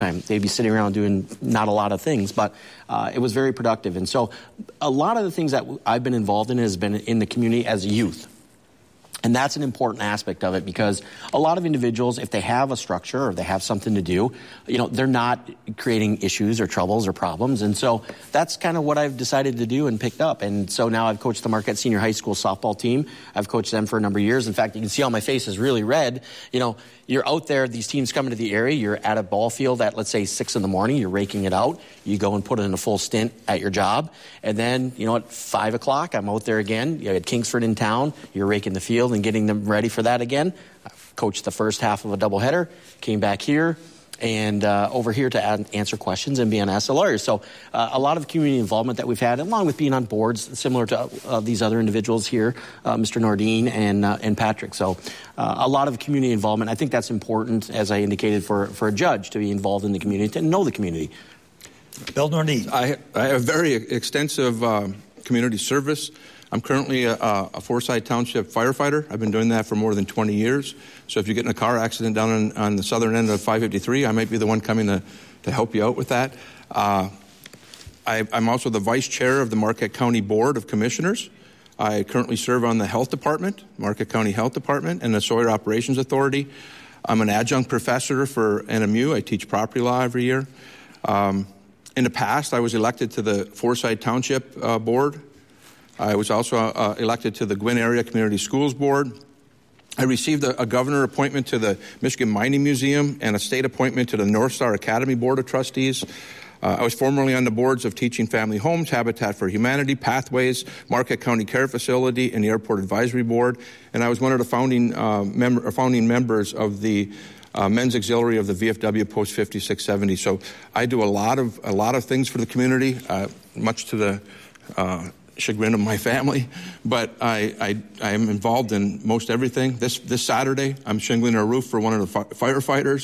They'd be sitting around doing not a lot of things, but it was very productive. And so a lot of the things that I've been involved in has been in the community as a youth. And that's an important aspect of it, because a lot of individuals, if they have a structure or they have something to do, they're not creating issues or troubles or problems. And so that's kind of what I've decided to do and picked up. And so now I've coached the Marquette Senior High School softball team. I've coached them for a number of years. In fact, you can see how my face is really red. You're out there, these teams come into the area, you're at a ball field at, let's say, 6 in the morning, you're raking it out, you go and put in a full stint at your job, and then, at 5 o'clock, I'm out there again, you had Kingsford in town, you're raking the field and getting them ready for that again. I've coached the first half of a doubleheader, came back here, and over here to answer questions and be an Ask the Lawyer. So a lot of community involvement that we've had, along with being on boards similar to these other individuals here, Mr. Nordine and Patrick. So a lot of community involvement. I think that's important, as I indicated, for a judge to be involved in the community, to know the community. Bill Nordine. I have very extensive community service. I'm currently a Forsyth Township firefighter. I've been doing that for more than 20 years. So if you get in a car accident down on the southern end of 553, I might be the one coming to help you out with that. I'm also the vice chair of the Marquette County Board of Commissioners. I currently serve on the Health Department, Marquette County Health Department, and the Sawyer Operations Authority. I'm an adjunct professor for NMU. I teach property law every year. In the past, I was elected to the Forsyth Township Board. I was also elected to the Gwinn Area Community Schools Board. I received a governor appointment to the Michigan Mining Museum and a state appointment to the North Star Academy Board of Trustees. I was formerly on the boards of Teaching Family Homes, Habitat for Humanity, Pathways, Marquette County Care Facility, and the Airport Advisory Board. And I was one of the founding members of the Men's Auxiliary of the VFW Post 5670. So I do a lot of things for the community, much to the chagrin of my family, but I am involved in most everything. This Saturday, I'm shingling a roof for one of the firefighters.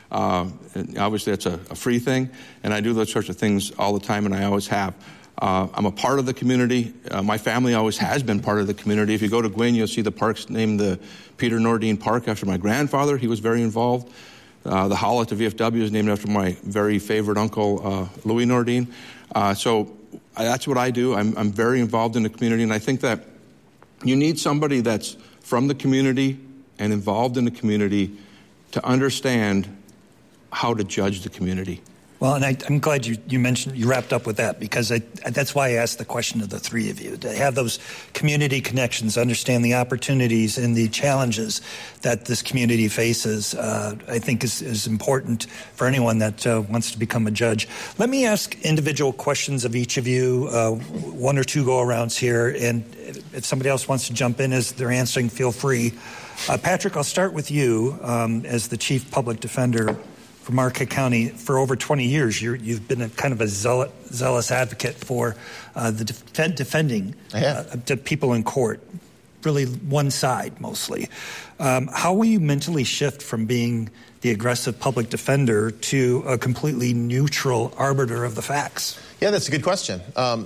And obviously, that's a free thing, and I do those sorts of things all the time, and I always have. I'm a part of the community. My family always has been part of the community. If you go to Gwinn, you'll see the park's named the Peter Nordine Park after my grandfather. He was very involved. The hall at the VFW is named after my very favorite uncle, Louis Nordine. So that's what I do. I'm very involved in the community, and I think that you need somebody that's from the community and involved in the community to understand how to judge the community. Well, and I'm glad you mentioned, you wrapped up with that, because that's why I asked the question of the three of you, to have those community connections, understand the opportunities and the challenges that this community faces, I think is important for anyone that wants to become a judge. Let me ask individual questions of each of you, one or two go-arounds here, and if somebody else wants to jump in as they're answering, feel free. Patrick, I'll start with you as the Chief Public Defender for Marquette County. For over 20 years, you've been a kind of a zealous advocate for defending the people in court, really one side mostly. How will you mentally shift from being the aggressive public defender to a completely neutral arbiter of the facts? Yeah, that's a good question.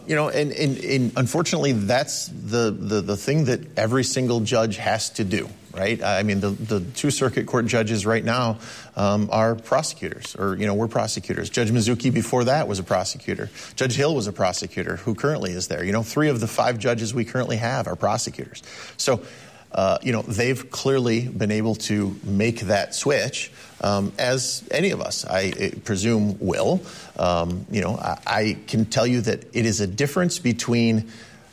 And unfortunately, that's the thing that every single judge has to do, right? I mean, the two circuit court judges right now are prosecutors, or, we're prosecutors. Judge Mizuki before that was a prosecutor. Judge Hill was a prosecutor who currently is there. 3 of the 5 judges we currently have are prosecutors. So, they've clearly been able to make that switch, as any of us, I presume, will. I can tell you that it is a difference between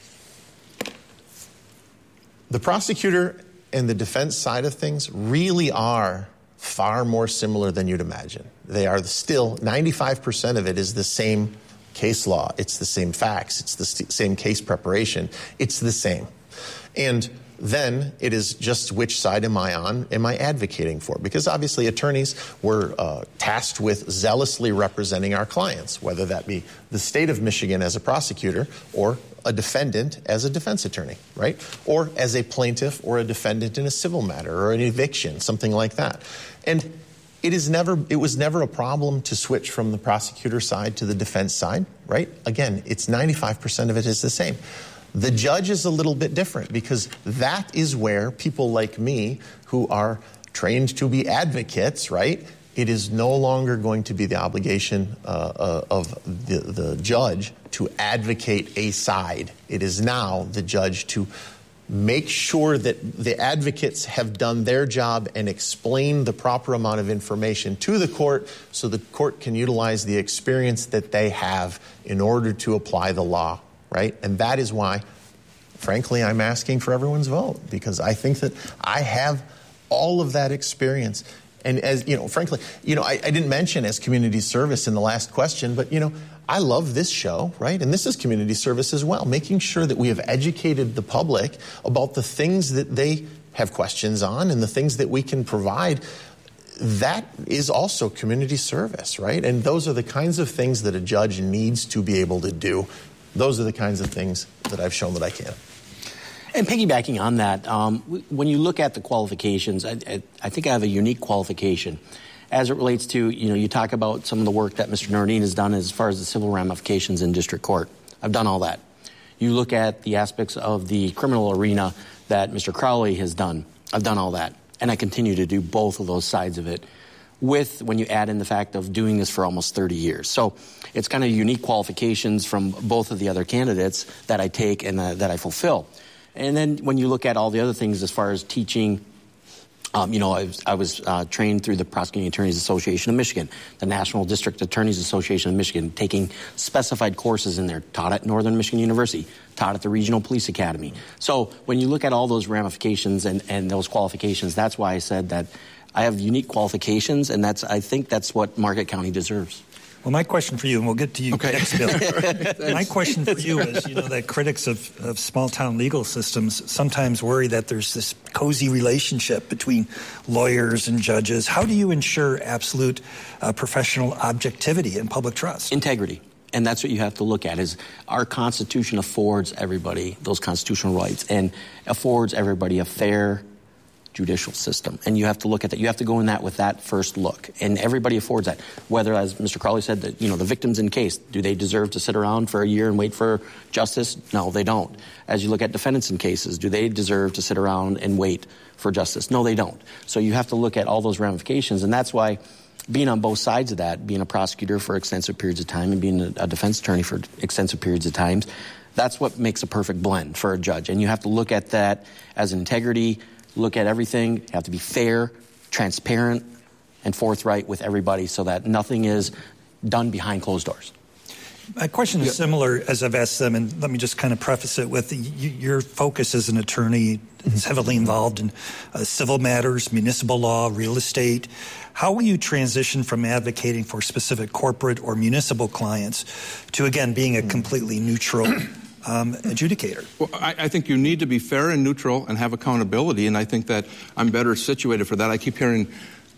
the prosecutor and the defense side of things really are far more similar than you'd imagine. They are still, 95% of it is the same case law. It's the same facts. It's the same case preparation. It's the same. And then it is just which side am I on, am I advocating for? Because obviously attorneys were tasked with zealously representing our clients, whether that be the state of Michigan as a prosecutor or a defendant as a defense attorney, right? Or as a plaintiff or a defendant in a civil matter or an eviction, something like that. And it was never a problem to switch from the prosecutor side to the defense side, right? Again, it's 95% of it is the same. The judge is a little bit different, because that is where people like me, who are trained to be advocates, right, it is no longer going to be the obligation of the judge to advocate a side. It is now the judge to make sure that the advocates have done their job and explain the proper amount of information to the court so the court can utilize the experience that they have in order to apply the law, right? And that is why, frankly, I'm asking for everyone's vote, because I think that I have all of that experience. And as, frankly, I didn't mention as community service in the last question, but, I love this show, right? And this is community service as well, making sure that we have educated the public about the things that they have questions on and the things that we can provide. That is also community service, right? And those are the kinds of things that a judge needs to be able to do. Those are the kinds of things that I've shown that I can. And piggybacking on that, when you look at the qualifications, I think I have a unique qualification. As it relates to, you talk about some of the work that Mr. Nordin has done as far as the civil ramifications in district court. I've done all that. You look at the aspects of the criminal arena that Mr. Crowley has done. I've done all that. And I continue to do both of those sides of it, when you add in the fact of doing this for almost 30 years. So it's kind of unique qualifications from both of the other candidates that I take and that I fulfill. And then when you look at all the other things as far as teaching, I was trained through the Prosecuting Attorneys Association of Michigan, the National District Attorneys Association of Michigan, taking specified courses in there, taught at Northern Michigan University, taught at the Regional Police Academy. So when you look at all those ramifications and those qualifications, that's why I said that I have unique qualifications, and I think that's what Marquette County deserves. Well, my question for you, and we'll get to you next, Bill. My question for you is, that critics of small-town legal systems sometimes worry that there's this cozy relationship between lawyers and judges. How do you ensure absolute professional objectivity and public trust? Integrity. And that's what you have to look at, is our Constitution affords everybody those constitutional rights and affords everybody a fair judicial system. And you have to look at that. You have to go in that with that first look. And everybody affords that. Whether, as Mr. Crowley said, that the victims in case, do they deserve to sit around for a year and wait for justice? No, they don't. As you look at defendants in cases, do they deserve to sit around and wait for justice? No, they don't. So you have to look at all those ramifications. And that's why being on both sides of that, being a prosecutor for extensive periods of time and being a defense attorney for extensive periods of time, that's what makes a perfect blend for a judge. And you have to look at that as integrity, look at everything. You have to be fair, transparent, and forthright with everybody so that nothing is done behind closed doors. My question is similar as I've asked them, and let me just kind of preface it with your focus as an attorney is heavily involved in civil matters, municipal law, real estate. How will you transition from advocating for specific corporate or municipal clients to, again, being a completely neutral adjudicator? Well, I think you need to be fair and neutral and have accountability, and I think that I'm better situated for that. I keep hearing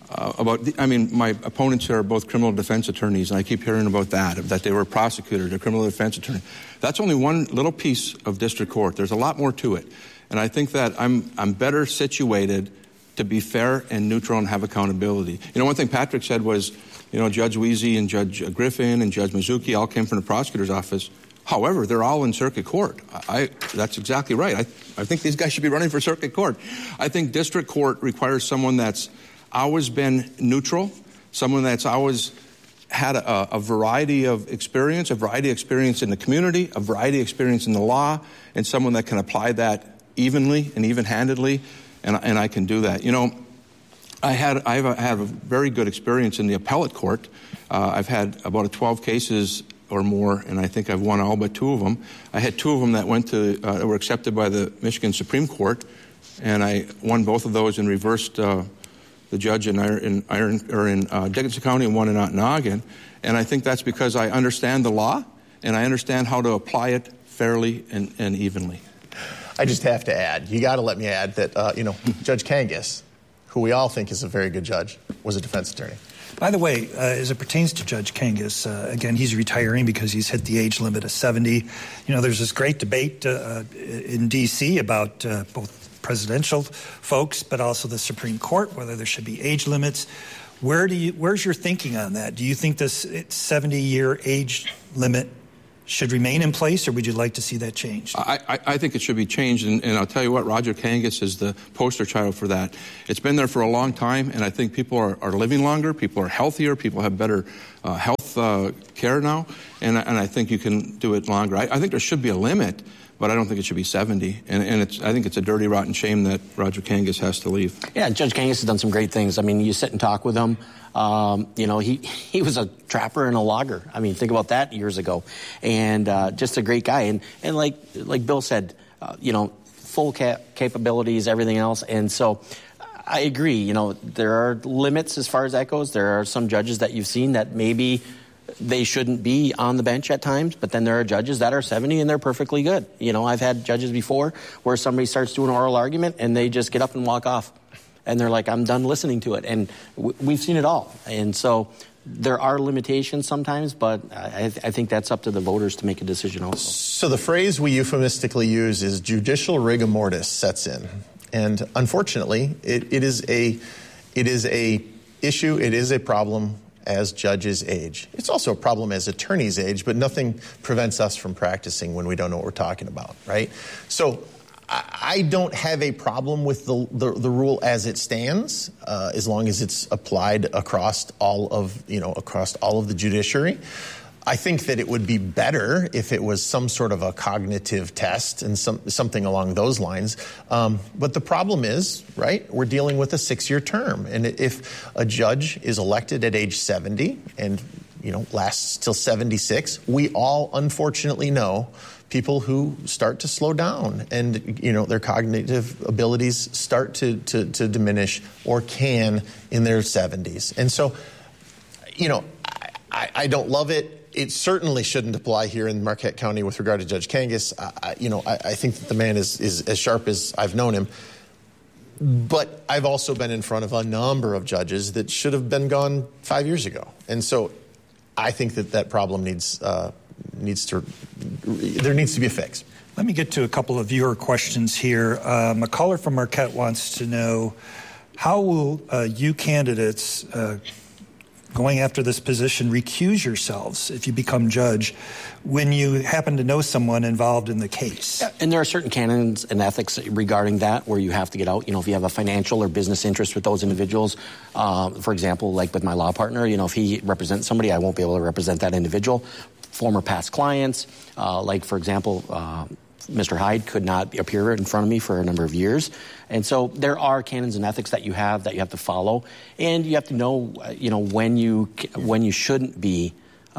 my opponents here are both criminal defense attorneys, and I keep hearing about that they were a prosecutor, a criminal defense attorney. That's only one little piece of district court. There's a lot more to it. And I think that I'm better situated to be fair and neutral and have accountability. One thing Patrick said was, Judge Weezy and Judge Griffin and Judge Mizuki all came from the prosecutor's office. However, they're all in circuit court. That's exactly right. I think these guys should be running for circuit court. I think district court requires someone that's always been neutral, someone that's always had a variety of experience, in the community, a variety of experience in the law, and someone that can apply that evenly and even-handedly, and I can do that. I have a very good experience in the appellate court. I've had about 12 cases or more, and I think I've won all but 2 of them. I had 2 of them that were accepted by the Michigan Supreme Court, and I won both of those and reversed the judge in Dickinson County and one in Ontonagon. And I think that's because I understand the law and I understand how to apply it fairly and evenly. I just have to add, you got to let me add that, Judge Kangas, who we all think is a very good judge, was a defense attorney. By the way, as it pertains to Judge Kangas, again, he's retiring because he's hit the age limit of 70. There's this great debate in D.C. about both presidential folks, but also the Supreme Court, whether there should be age limits. Where's your thinking on that? Do you think this 70-year age limit should remain in place, or would you like to see that changed? I think it should be changed, and I'll tell you what, Roger Kangas is the poster child for that. It's been there for a long time, and I think people are living longer, people are healthier, people have better health care now, and I think you can do it longer. I think there should be a limit, but I don't think it should be 70, and I think it's a dirty, rotten shame that Roger Kangas has to leave. Yeah, Judge Kangas has done some great things. I mean, you sit and talk with him. He was a trapper and a logger. I mean, think about that years ago. And just a great guy. And like Bill said, full capabilities, everything else. And so I agree, there are limits as far as that goes. There are some judges that you've seen that maybe they shouldn't be on the bench at times, but then there are judges that are 70 and they're perfectly good. I've had judges before where somebody starts doing an oral argument and they just get up and walk off. And they're like, I'm done listening to it. And we've seen it all. And so there are limitations sometimes, but I think that's up to the voters to make a decision also. So the phrase we euphemistically use is judicial rigor mortis sets in. And unfortunately, it is a issue, it is a problem as judges age. It's also a problem as attorneys age, but nothing prevents us from practicing when we don't know what we're talking about, right? So I don't have a problem with the rule as it stands, as long as it's applied across all of the judiciary. I think that it would be better if it was some sort of a cognitive test and something along those lines. But the problem is, right, we're dealing with a 6-year term. And if a judge is elected at age 70 and, lasts till 76, we all unfortunately know people who start to slow down and, their cognitive abilities start to diminish or can in their 70s. And so, I don't love it. It certainly shouldn't apply here in Marquette County with regard to Judge Kangas. I think that the man is as sharp as I've known him. But I've also been in front of a number of judges that should have been gone 5 years ago. And so I think that problem needs to be a fix. Let me get to a couple of viewer questions here. A caller from Marquette wants to know, how will you candidates going after this position recuse yourselves if you become judge when you happen to know someone involved in the case? Yeah, and there are certain canons and ethics regarding that where you have to get out. If you have a financial or business interest with those individuals, for example, like with my law partner, if he represents somebody, I won't be able to represent that individual. Former past clients, like, for example, Mr. Hyde could not appear in front of me for a number of years. And so there are canons and ethics that you have to follow. And you have to know, when you shouldn't be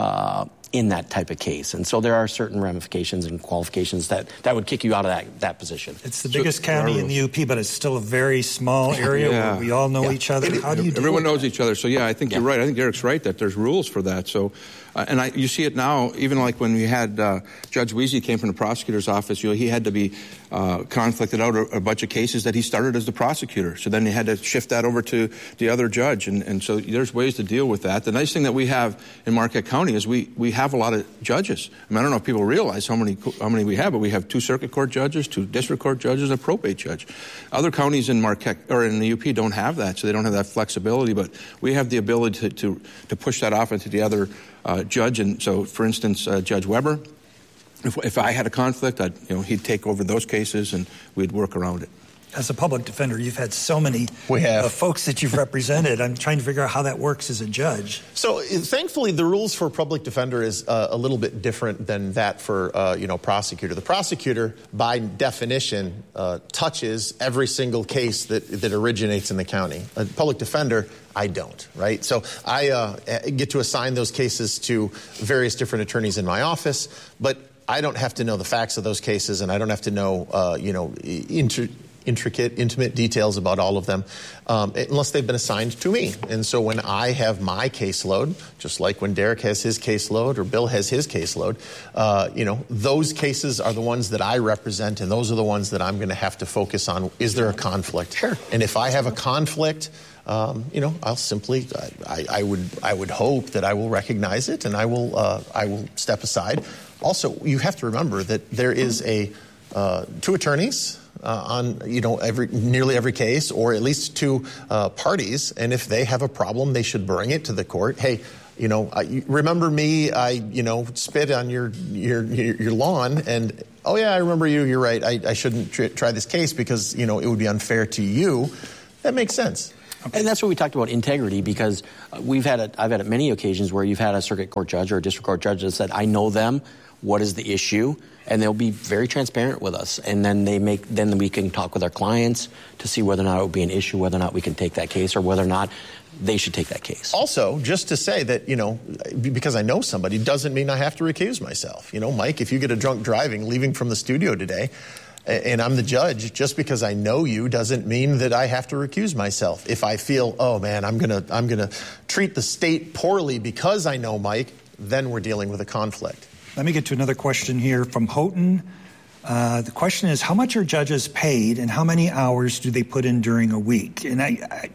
in that type of case. And so there are certain ramifications and qualifications that would kick you out of that position. It's the biggest county in the UP, but it's still a very small area where we all know each other. How do you do Everyone knows each other. So, I think you're right. I think Eric's right that there's rules for that. So, you see it now, even like when we had Judge Weezy came from the prosecutor's office, he had to be conflicted out a bunch of cases that he started as the prosecutor. So then he had to shift that over to the other judge. And so there's ways to deal with that. The nice thing that we have in Marquette County is we have a lot of judges. I don't know if people realize how many we have, but we have 2 circuit court judges, 2 district court judges, a probate judge. Other counties in Marquette or in the UP don't have that, so they don't have that flexibility. But we have the ability to push that off into the other judge. And so, for instance, Judge Weber, if I had a conflict, he'd take over those cases and we'd work around it. As a public defender, you've had so many folks that you've represented. I'm trying to figure out how that works as a judge. So, thankfully, the rules for public defender is a little bit different than that for, prosecutor. The prosecutor, by definition, touches every single case that originates in the county. A public defender, I don't, right? So I get to assign those cases to various different attorneys in my office, but I don't have to know the facts of those cases, and I don't have to know, intimate details about all of them unless they've been assigned to me. And so when I have my caseload, just like when Derek has his caseload or Bill has his caseload, those cases are the ones that I represent, and those are the ones that I'm going to have to focus on. Is there a conflict? Sure. And if I have a conflict, I'll simply, I would hope that I will recognize it and I will step aside. Also, you have to remember that there is 2 attorneys on nearly every case, or at least 2 parties, and if they have a problem, they should bring it to the court. Hey, Remember me? I spit on your lawn, and oh yeah, I remember you. You're right. I shouldn't try this case because it would be unfair to you. That makes sense. And that's what we talked about integrity, because I've had many occasions where you've had a circuit court judge or a district court judge that said, I know them, what is the issue? And they'll be very transparent with us. And then then we can talk with our clients to see whether or not it would be an issue, whether or not we can take that case, or whether or not they should take that case. Also, just to say that, because I know somebody doesn't mean I have to recuse myself. Mike, if you get a drunk driving, leaving from the studio today, and I'm the judge, just because I know you doesn't mean that I have to recuse myself. If I feel, oh man, I'm gonna treat the state poorly because I know Mike, then we're dealing with a conflict. Let me get to another question here from Houghton. The question is, how much are judges paid and how many hours do they put in during a week? And I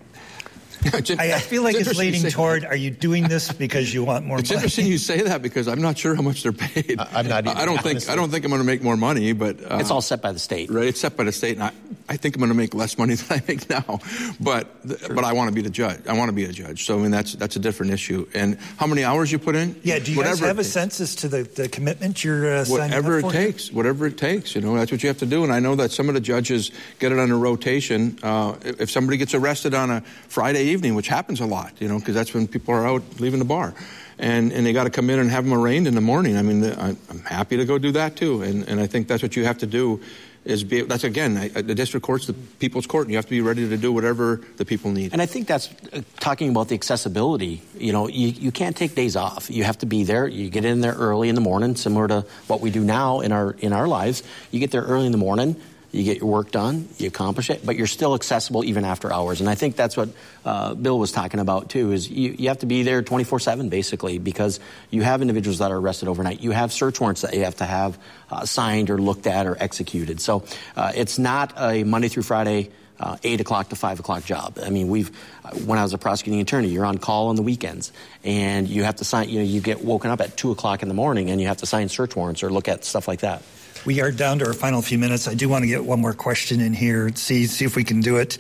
feel like it's leading toward, are you doing this because you want more money? It's interesting you say that, because I'm not sure how much they're paid. I'm not either. I don't think I'm going to make more money, but it's all set by the state. Right, it's set by the state, and I think I'm going to make less money than I make now. But I want to be the judge. I want to be a judge. So that's a different issue. And how many hours you put in? Yeah. Do you guys have a sense as to the commitment you're signing up for? Whatever it takes. That's what you have to do. And I know that some of the judges get it on a rotation. If somebody gets arrested on a Friday evening, which happens a lot, because that's when people are out leaving the bar, and they got to come in and have them arraigned in the morning. I mean, I'm happy to go do that too, and I think that's what you have to do. That's again, the district court's the people's court, and you have to be ready to do whatever the people need. And I think that's talking about the accessibility. You can't take days off. You have to be there. You get in there early in the morning, similar to what we do now in our lives. You get there early in the morning. You get your work done, you accomplish it, but you're still accessible even after hours. And I think that's what Bill was talking about, too, is you have to be there 24/7, basically, because you have individuals that are arrested overnight. You have search warrants that you have to have signed or looked at or executed. So it's not a Monday through Friday, 8 o'clock to 5 o'clock job. I mean, when I was a prosecuting attorney, you're on call on the weekends, and you have to sign, you get woken up at 2 o'clock in the morning, and you have to sign search warrants or look at stuff like that. We are down to our final few minutes. I do want to get one more question in here, see if we can do it.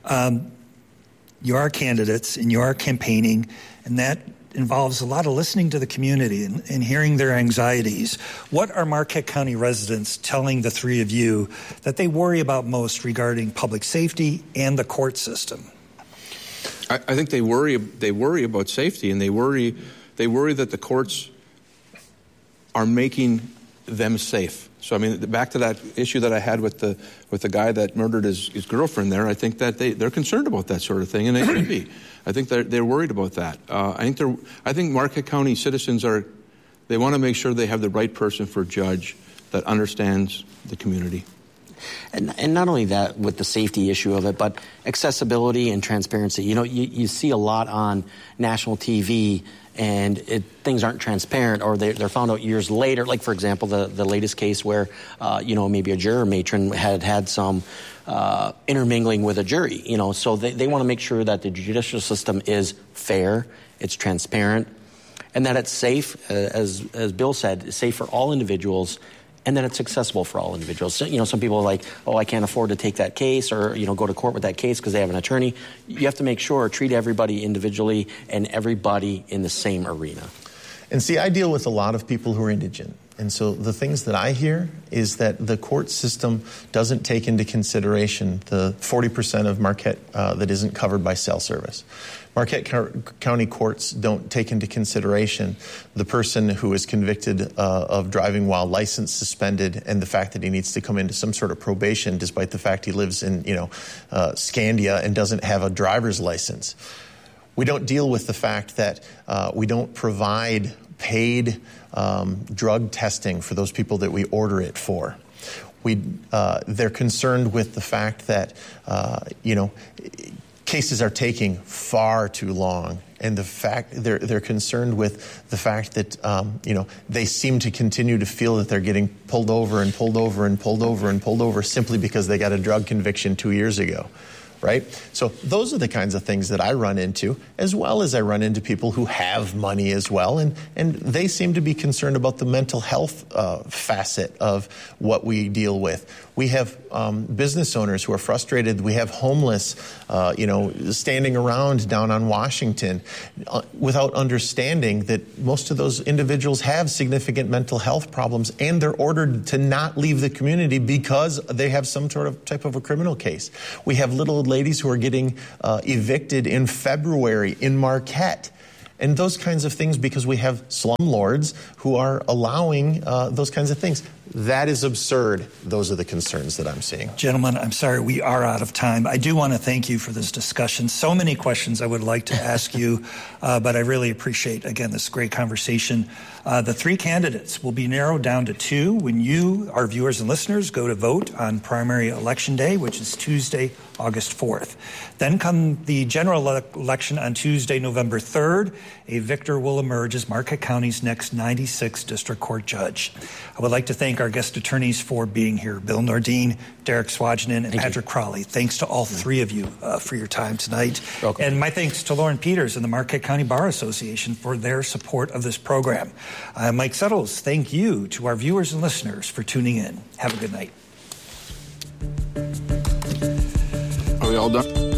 You are candidates and you are campaigning, and that involves a lot of listening to the community and hearing their anxieties. What are Marquette County residents telling the three of you that they worry about most regarding public safety and the court system? I think they worry about safety, and they worry that the courts are making them safe. So, I mean, back to that issue that I had with the guy that murdered his girlfriend there, I think that they're concerned about that sort of thing, and they should be. I think they're worried about that. I think Marquette County citizens they want to make sure they have the right person for a judge that understands the community. And not only that, with the safety issue of it, but accessibility and transparency. You see a lot on national TV, and things aren't transparent, or they're found out years later. Like, for example, the latest case where, maybe a juror matron had some intermingling with a jury. So they want to make sure that the judicial system is fair, it's transparent, and that it's safe, as Bill said, safe for all individuals, and then it's accessible for all individuals. So, some people are like, oh, I can't afford to take that case or, go to court with that case because they have an attorney. You have to make sure, treat everybody individually and everybody in the same arena. And see, I deal with a lot of people who are indigent. And so the things that I hear is that the court system doesn't take into consideration the 40% of Marquette that isn't covered by cell service. Marquette County courts don't take into consideration the person who is convicted of driving while license suspended and the fact that he needs to come into some sort of probation despite the fact he lives in, Scandia and doesn't have a driver's license. We don't deal with the fact that we don't provide paid drug testing for those people that we order it for. They're concerned with the fact that, cases are taking far too long, and the fact they're concerned with the fact that they seem to continue to feel that they're getting pulled over and pulled over and pulled over and pulled over simply because they got a drug conviction 2 years ago. right? So those are the kinds of things that I run into, as well as I run into people who have money as well, and they seem to be concerned about the mental health facet of what we deal with. We have business owners who are frustrated. We have homeless, standing around down on Washington without understanding that most of those individuals have significant mental health problems, and they're ordered to not leave the community because they have some sort of type of a criminal case. We have little old ladies who are getting evicted in February in Marquette. And those kinds of things, because we have slumlords who are allowing those kinds of things. That is absurd. Those are the concerns that I'm seeing. Gentlemen, I'm sorry, we are out of time. I do want to thank you for this discussion. So many questions I would like to ask you, but I really appreciate, again, this great conversation. The three candidates will be narrowed down to two when you, our viewers and listeners, go to vote on primary election day, which is Tuesday, August 4th. Then come the general election on Tuesday, November 3rd. A victor will emerge as Marquette County's next 96th District Court judge. I would like to thank our guest attorneys for being here, Bill Nordin, Derek Swajnin, and Patrick Crawley. Thanks to all three of you for your time tonight. Welcome. And my thanks to Lauren Peters and the Marquette County Bar Association for their support of this program. Mike Settles, thank you to our viewers and listeners for tuning in. Have a good night. Are we all done?